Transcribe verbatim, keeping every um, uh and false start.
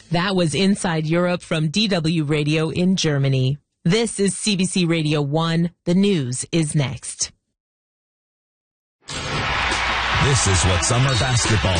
That was Inside Europe from D W Radio in Germany. This is C B C Radio one. The news is next. This is what summer basketball